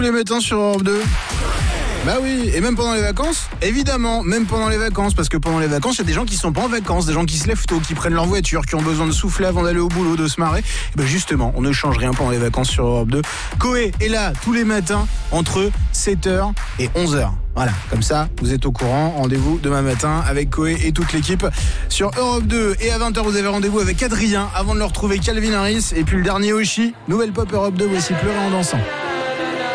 tous les matins sur Europe 2. Bah oui, et même pendant les vacances, évidemment, même pendant les vacances, parce que pendant les vacances, il y a des gens qui sont pas en vacances, des gens qui se lèvent tôt, qui prennent leur voiture, qui ont besoin de souffler avant d'aller au boulot, de se marrer. Et ben justement, on ne change rien pendant les vacances sur Europe 2. Coé est là tous les matins entre 7h et 11h. Voilà, comme ça, vous êtes au courant. Rendez-vous demain matin avec Coé et toute l'équipe sur Europe 2. Et à 20h, vous avez rendez-vous avec Adrien avant de le retrouver Calvin Harris. Et puis le dernier Oshi, Nouvelle Pop Europe 2, voici Pleurer en dansant.